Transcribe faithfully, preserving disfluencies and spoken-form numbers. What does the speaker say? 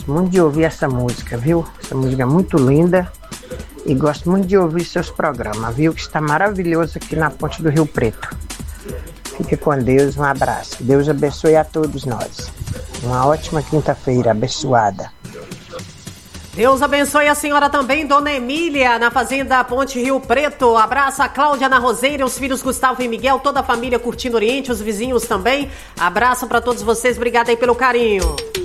gosto muito de ouvir essa música, viu? Essa música é muito linda e gosto muito de ouvir seus programas, viu? Que está maravilhoso aqui na Ponte do Rio Preto. Fique com Deus, um abraço. Deus abençoe a todos nós. Uma ótima quinta-feira, abençoada. Deus abençoe a senhora também, Dona Emília, na Fazenda Ponte Rio Preto. Abraço a Cláudia na Roseira, os filhos Gustavo e Miguel, toda a família curtindo Oriente, os vizinhos também. Abraço para todos vocês, obrigada aí pelo carinho.